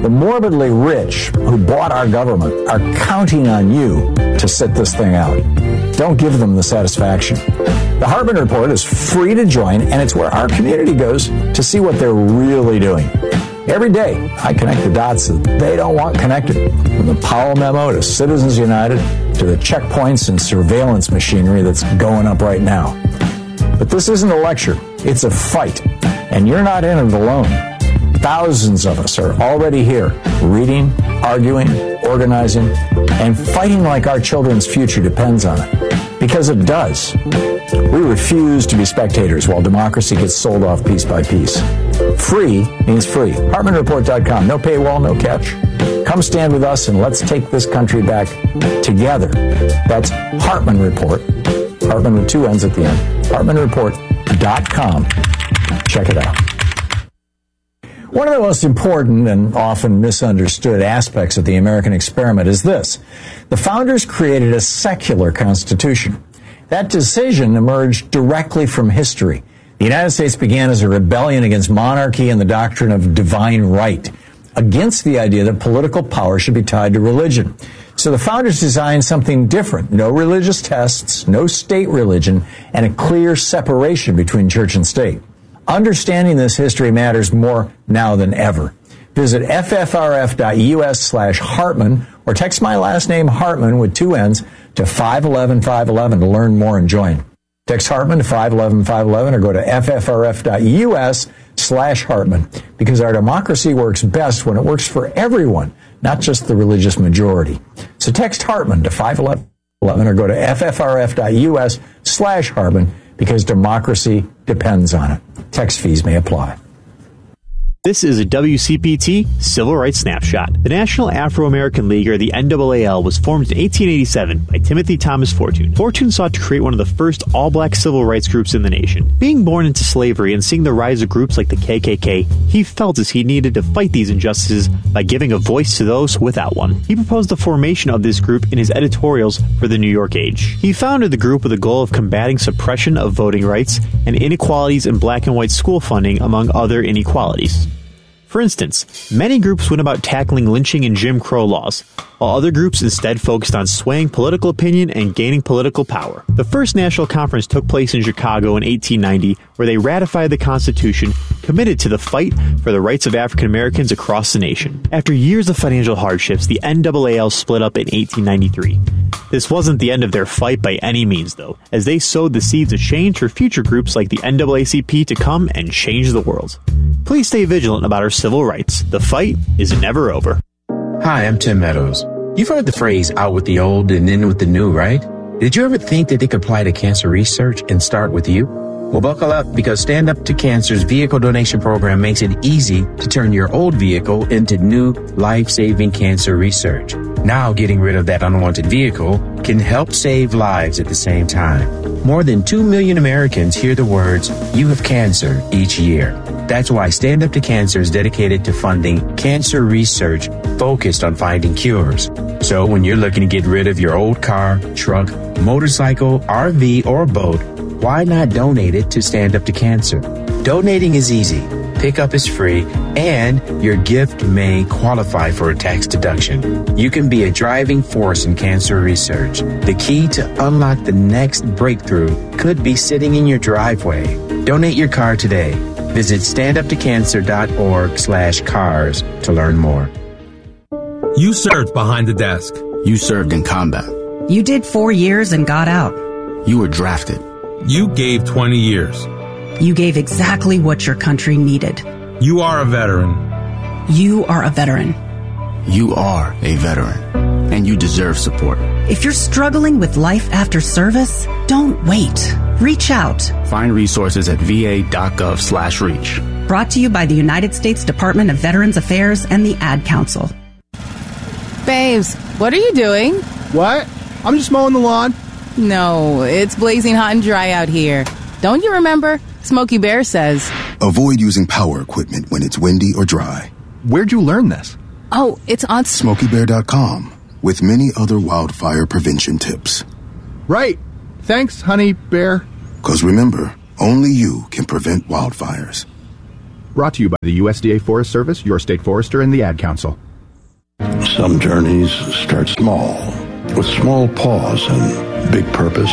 The morbidly rich who bought our government are counting on you to sit this thing out. Don't give them the satisfaction. The Hartman Report is free to join, and it's where our community goes to see what they're really doing. Every day, I connect the dots that they don't want connected, from the Powell memo to Citizens United to the checkpoints and surveillance machinery that's going up right now. But this isn't a lecture. It's a fight, and you're not in it alone. Thousands of us are already here, reading, arguing, organizing, and fighting like our children's future depends on it. Because it does. We refuse to be spectators while democracy gets sold off piece by piece. Free means free. HartmanReport.com. No paywall, no catch. Come stand with us and let's take this country back together. That's Hartman Report. Hartman with two N's at the end. HartmanReport.com. Check it out. One of the most important and often misunderstood aspects of the American experiment is this. The founders created a secular constitution. That decision emerged directly from history. The United States began as a rebellion against monarchy and the doctrine of divine right, against the idea that political power should be tied to religion. So the founders designed something different. No religious tests, no state religion, and a clear separation between church and state. Understanding this history matters more now than ever. Visit ffrf.us/Hartman or text my last name Hartman with two N's to 511-511 to learn more and join. Text Hartman to 511-511 or go to ffrf.us/Hartman, because our democracy works best when it works for everyone, not just the religious majority. So text Hartman to 511 or go to ffrf.us/Hartman, because democracy depends on it. Text fees may apply. This is a WCPT Civil Rights Snapshot. The National Afro-American League, or the NAAL, was formed in 1887 by Timothy Thomas Fortune. Fortune sought to create one of the first all-black civil rights groups in the nation. Being born into slavery and seeing the rise of groups like the KKK, he felt as he needed to fight these injustices by giving a voice to those without one. He proposed the formation of this group in his editorials for the New York Age. He founded the group with the goal of combating suppression of voting rights and inequalities in black and white school funding, among other inequalities. For instance, many groups went about tackling lynching and Jim Crow laws, while other groups instead focused on swaying political opinion and gaining political power. The first national conference took place in Chicago in 1890, where they ratified the Constitution, committed to the fight for the rights of African Americans across the nation. After years of financial hardships, the NAAL split up in 1893. This wasn't the end of their fight by any means, though, as they sowed the seeds of change for future groups like the NAACP to come and change the world. Please stay vigilant about our civil rights. The fight is never over. Hi, I'm Tim Meadows. You've heard the phrase out with the old and in with the new, right? Did you ever think that they could apply to cancer research and start with you? Well, buckle up, because Stand Up to Cancer's vehicle donation program makes it easy to turn your old vehicle into new life-saving cancer research. Now, getting rid of that unwanted vehicle can help save lives at the same time. More than 2 million Americans hear the words, "You have cancer," each year. That's why Stand Up to Cancer is dedicated to funding cancer research focused on finding cures. So when you're looking to get rid of your old car, truck, motorcycle, RV, or boat, why not donate it to Stand Up to Cancer? Donating is easy, pickup is free, and your gift may qualify for a tax deduction. You can be a driving force in cancer research. The key to unlock the next breakthrough could be sitting in your driveway. Donate your car today. Visit standuptocancer.org/cars to learn more. You served behind the desk. You served in combat. You did 4 years and got out. You were drafted. You gave 20 years. You gave exactly what your country needed. You are a veteran. You are a veteran. You are a veteran, and you deserve support. If you're struggling with life after service, don't wait. Reach out. Find resources at va.gov/reach. Brought to you by the United States Department of Veterans Affairs and the Ad Council. Babes, what are you doing? What? I'm just mowing the lawn. No, it's blazing hot and dry out here. Don't you remember? Smokey Bear says, avoid using power equipment when it's windy or dry. Where'd you learn this? Oh, it's on SmokeyBear.com, with many other wildfire prevention tips. Right. Thanks, Honey Bear. Because remember, only you can prevent wildfires. Brought to you by the USDA Forest Service, your state forester, and the Ad Council. Some journeys start small, with small pause and big purpose.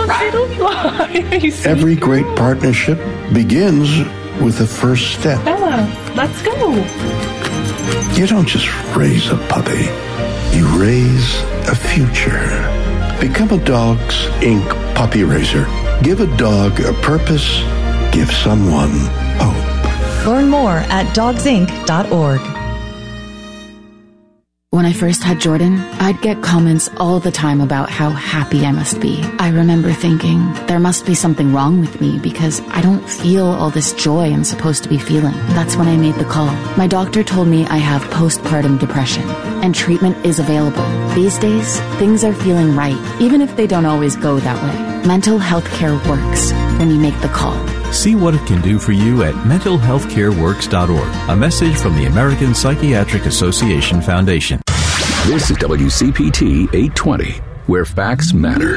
Every great partnership begins with the first step. Bella, let's go. You don't just raise a puppy. You raise a future. Become a Dogs Inc. puppy raiser. Give a dog a purpose. Give someone hope. Learn more at dogsinc.org. When I first had Jordan, I'd get comments all the time about how happy I must be. I remember thinking, there must be something wrong with me because I don't feel all this joy I'm supposed to be feeling. That's when I made the call. My doctor told me I have postpartum depression, and treatment is available. These days, things are feeling right, even if they don't always go that way. Mental health care works when you make the call. See what it can do for you at mentalhealthcareworks.org. A message from the American Psychiatric Association Foundation. This is WCPT 820, where facts matter.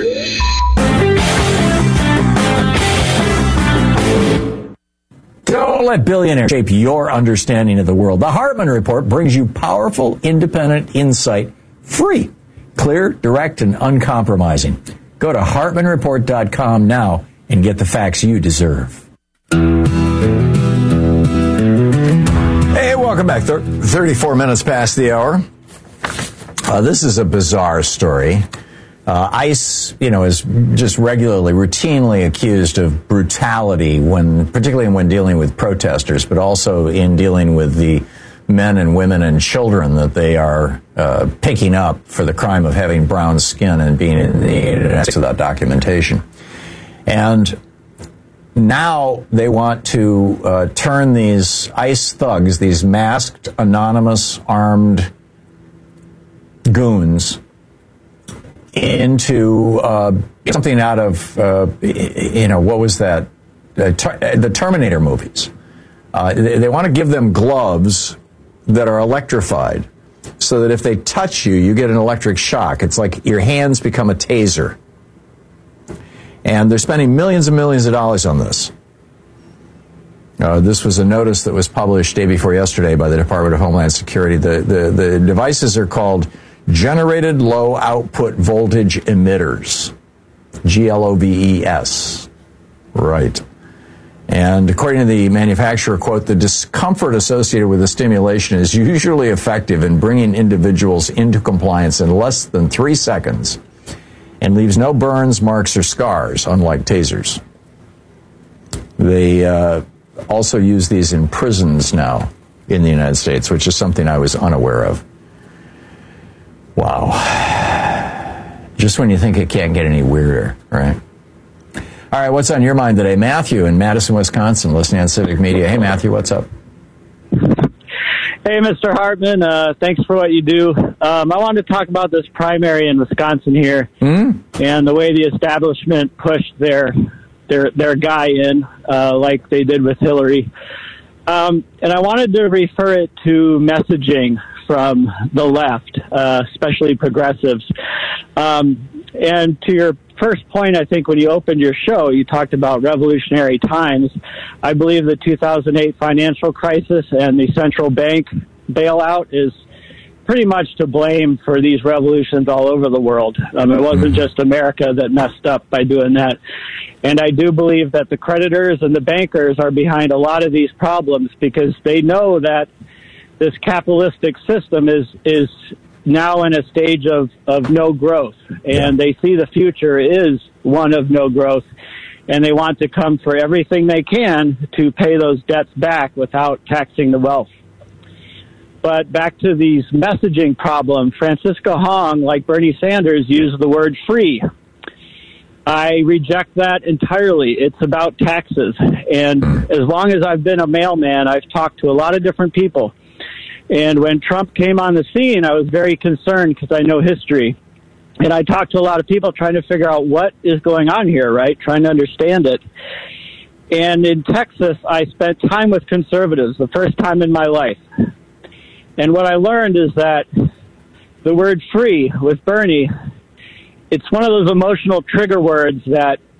Don't let billionaires shape your understanding of the world. The Hartman Report brings you powerful, independent insight, free, clear, direct, and uncompromising. Go to hartmanreport.com now and get the facts you deserve. Hey, welcome back. 34 minutes past the hour. This is a bizarre story. ICE, is just routinely accused of brutality particularly when dealing with protesters, but also in dealing with the men and women and children that they are picking up for the crime of having brown skin and being in the United States without documentation. And now they want to turn these ICE thugs, these masked, anonymous, armed goons, into something out of, what was that? The Terminator movies. They want to give them gloves that are electrified so that if they touch you, you get an electric shock. It's like your hands become a taser. And they're spending millions and millions of dollars on this. This was a notice that was published day before yesterday by the Department of Homeland Security. The devices are called Generated Low Output Voltage Emitters, GLOVES. Right. And according to the manufacturer, quote, the discomfort associated with the stimulation is usually effective in bringing individuals into compliance in less than 3 seconds and leaves no burns, marks, or scars, unlike tasers. They also use these in prisons now in the United States, which is something I was unaware of. Wow. Just when you think it can't get any weirder, right? All right, what's on your mind today? Matthew in Madison, Wisconsin, listening on Civic Media. Hey, Matthew, what's up? Hey, Mr. Hartman. Thanks for what you do. I wanted to talk about this primary in Wisconsin here and the way the establishment pushed their guy in, like they did with Hillary. And I wanted to refer it to messaging from the left, especially progressives. And to your first point, I think when you opened your show, you talked about revolutionary times. I believe the 2008 financial crisis and the central bank bailout is pretty much to blame for these revolutions all over the world. It wasn't just America that messed up by doing that. And I do believe that the creditors and the bankers are behind a lot of these problems because they know that this capitalistic system is now in a stage of no growth, and they see the future is one of no growth, and they want to come for everything they can to pay those debts back without taxing the wealth. But back to these messaging problem, Francisco Hong, like Bernie Sanders, used the word free. I reject that entirely. It's about taxes, and as long as I've been a mailman, I've talked to a lot of different people. And when Trump came on the scene, I was very concerned because I know history. And I talked to a lot of people trying to figure out what is going on here, right? Trying to understand it. And in Texas, I spent time with conservatives, the first time in my life. And what I learned is that the word free with Bernie, it's one of those emotional trigger words that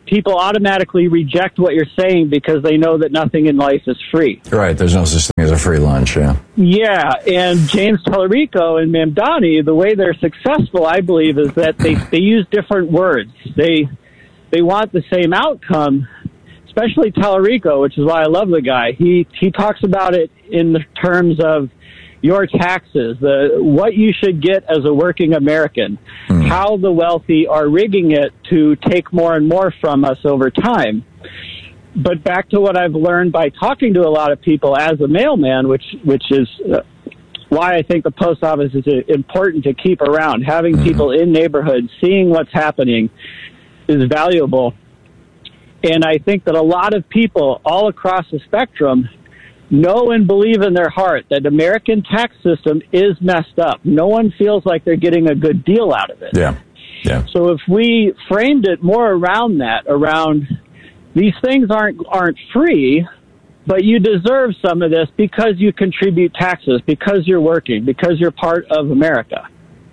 people automatically reject what you're saying because they know that nothing in life is free. Right. There's no such thing as a free lunch. Yeah. Yeah. And James Tallarico and Mamdani, the way they're successful, I believe, is that they use different words. They want the same outcome, especially Tallarico, which is why I love the guy. He talks about it in the terms of your taxes, what you should get as a working American, how the wealthy are rigging it to take more and more from us over time. But back to what I've learned by talking to a lot of people as a mailman, which is why I think the post office is important to keep around. Having people in neighborhoods, seeing what's happening is valuable. And I think that a lot of people all across the spectrum know and believe in their heart that the American tax system is messed up. No one feels like they're getting a good deal out of it. Yeah. So if we framed it more around that, around these things aren't free, but you deserve some of this because you contribute taxes, because you're working, because you're part of America.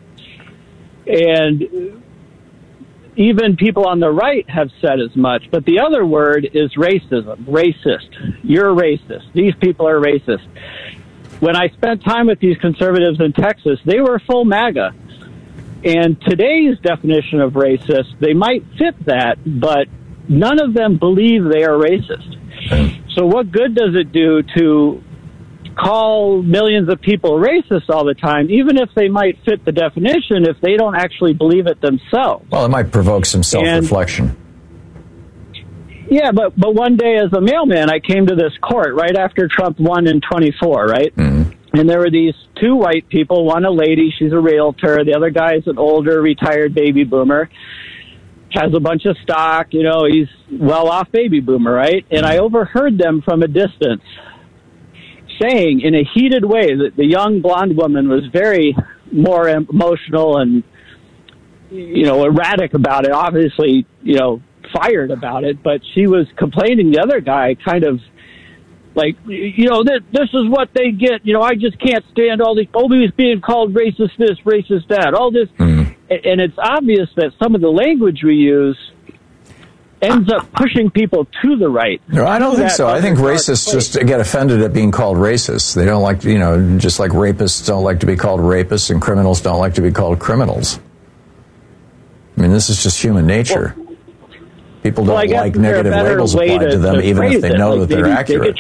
And even people on the right have said as much, but the other word is racism, racist. You're a racist. These people are racist. When I spent time with these conservatives in Texas, they were full MAGA. And today's definition of racist, they might fit that, but none of them believe they are racist. So what good does it do to call millions of people racist all the time, even if they might fit the definition, if they don't actually believe it themselves? Well, it might provoke some self-reflection. Yeah, but one day as a mailman, I came to this court right after Trump won in 24, right? And there were these two white people, one a lady, she's a realtor, the other guy is an older, retired baby boomer, has a bunch of stock, he's well-off baby boomer, right? And I overheard them from a distance saying in a heated way that the young blonde woman was very more emotional and, erratic about it, obviously, fired about it, but she was complaining the other guy kind of like, this is what they get. I just can't stand all these, always being called racist this, racist that, all this. And it's obvious that some of the language we use ends up pushing people to the right. No, I don't think so. I think racists just get offended at being called racist. They don't like, just like rapists don't like to be called rapists and criminals don't like to be called criminals. I mean, this is just human nature. People don't like negative labels applied to them, even if they know that they're accurate.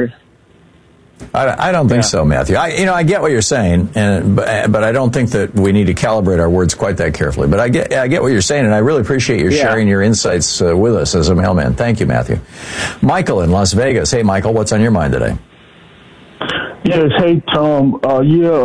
I don't think so, Matthew. I get what you're saying, but I don't think that we need to calibrate our words quite that carefully. But I get what you're saying, and I really appreciate you sharing your insights with us as a mailman. Thank you, Matthew. Michael in Las Vegas. Hey, Michael, what's on your mind today? Yes, hey, Tom. I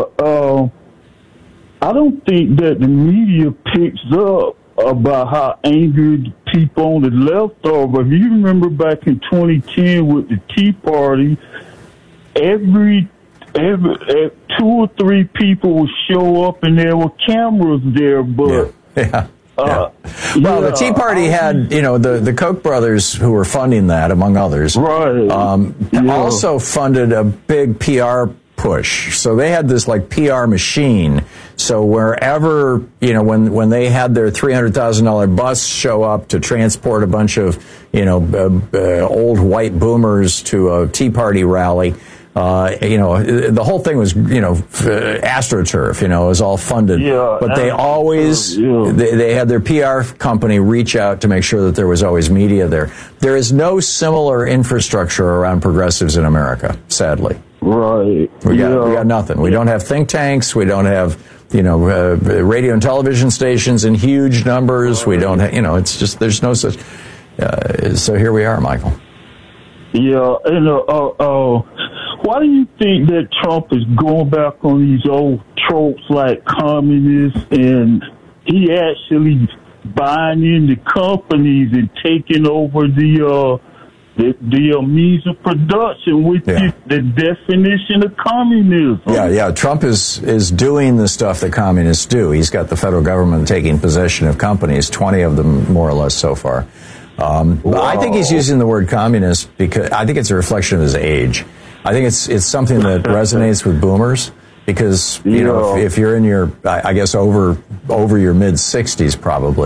don't think that the media picks up about how angry people on the left are. But if you remember back in 2010 with the Tea Party, every 2 or 3 people would show up and there were cameras there. But well, the Tea Party had, the Koch brothers who were funding that, among others, also funded a big PR push. So they had this PR machine. So wherever, when they had their $300,000 bus show up to transport a bunch of, old white boomers to a Tea Party rally, the whole thing was, AstroTurf, it was all funded. But they always, they had their PR company reach out to make sure that there was always media there. There is no similar infrastructure around progressives in America, sadly. Right. We got nothing. We don't have think tanks. We don't have, radio and television stations in huge numbers. We don't have, it's just, there's no such, so here we are, Michael. Yeah, and why do you think that Trump is going back on these old tropes like communists, and he actually buying into companies and taking over the means of production, which is the definition of communism? Yeah. Trump is doing the stuff that communists do. He's got the federal government taking possession of companies, 20 of them more or less so far. I think he's using the word communist because I think it's a reflection of his age. I think it's something that resonates with boomers because, if you're in your, I guess, over your mid-60s probably,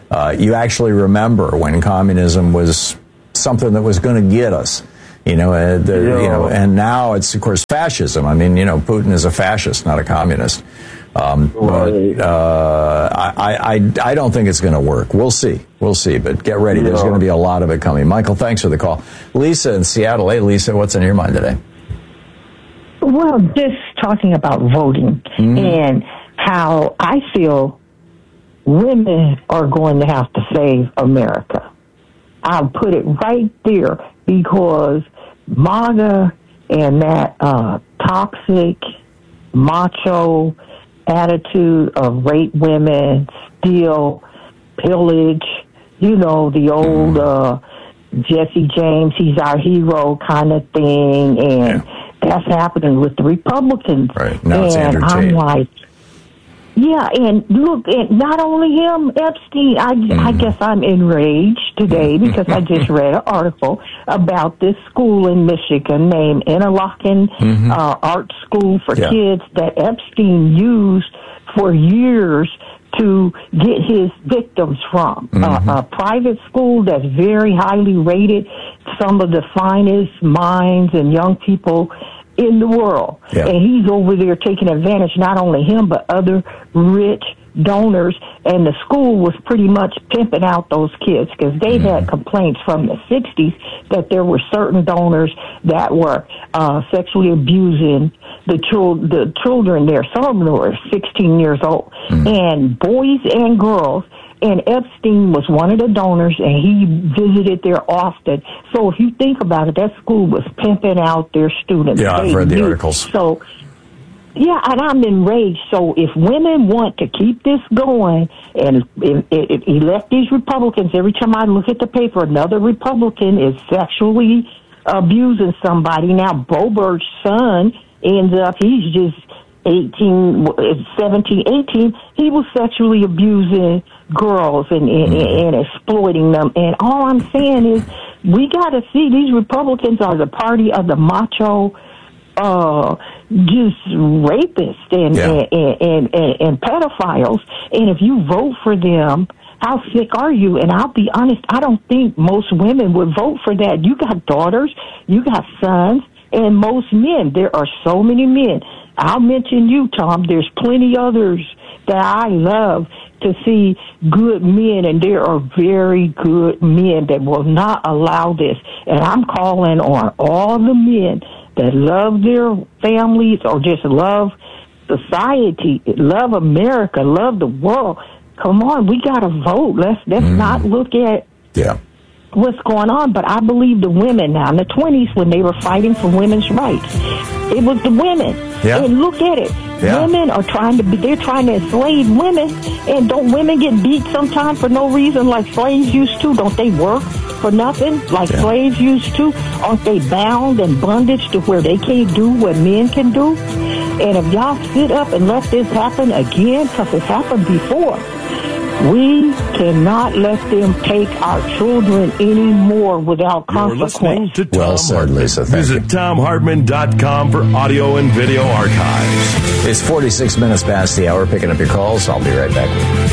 You actually remember when communism was something that was going to get us. And now it's, of course, fascism. I mean, Putin is a fascist, not a communist. But I don't think it's going to work. We'll see. But get ready. There's going to be a lot of it coming. Michael, thanks for the call. Lisa in Seattle. Hey, Lisa, what's on your mind today? Well, just talking about voting and how I feel women are going to have to save America. I'll put it right there because MAGA and that toxic, macho attitude of rape women, steal, pillage, the old Jesse James, he's our hero kind of thing, and that's happening with the Republicans. Right. Now it's Andrew Tate. I'm like, yeah, and look, not only him, Epstein, I guess I'm enraged today because I just read an article about this school in Michigan named Interlochen Art School for Kids that Epstein used for years to get his victims from. A private school that's very highly rated, some of the finest minds and young people in the world. Yeah. And he's over there taking advantage, not only him, but other rich donors. And the school was pretty much pimping out those kids because they had complaints from the 60s that there were certain donors that were sexually abusing the children there. Some of them were 16 years old. And boys and girls. And Epstein was one of the donors, and he visited there often. So if you think about it, that school was pimping out their students. Yeah, I've read the articles. So, yeah, and I'm enraged. So if women want to keep this going, and elect these Republicans, every time I look at the paper, another Republican is sexually abusing somebody. Now, Bobert's son ends up, he's just 17, 18, he was sexually abusing girls and exploiting them. And all I'm saying is we got to see these Republicans are the party of the macho, just rapists and pedophiles. And if you vote for them, how sick are you? And I'll be honest, I don't think most women would vote for that. You got daughters, you got sons, and most men. There are so many men. I'll mention you, Tom. There's plenty others that I love to see good men, and there are very good men that will not allow this. And I'm calling on all the men that love their families or just love society, love America, love the world. Come on, we got to vote. Let's not look at what's going on. But I believe the women now in the 20s when they were fighting for women's rights, it was the women. Yeah. And look at it. Yeah. Women are they're trying to enslave women. And don't women get beat sometimes for no reason like slaves used to? Don't they work for nothing like slaves used to? Aren't they bound and bondage to where they can't do what men can do? And if y'all sit up and let this happen again, because it's happened before, we cannot let them take our children anymore without consequence. You're listening to Tom Well said, Lisa. Thank Visit TomHartman.com for audio and video archives. It's 46 minutes past the hour. Picking up your calls. I'll be right back with you.